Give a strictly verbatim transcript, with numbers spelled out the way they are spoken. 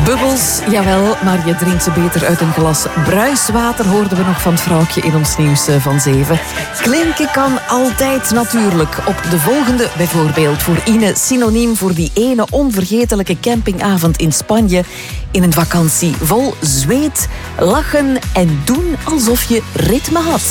Bubbels, jawel, maar je drinkt ze beter uit een glas bruiswater, hoorden we nog van het vrouwtje in ons nieuws van zeven. Klinken kan altijd natuurlijk. Op de volgende bijvoorbeeld voor Ine synoniem voor die ene onvergetelijke campingavond in Spanje in een vakantie vol zweet, lachen en doen alsof je ritme had.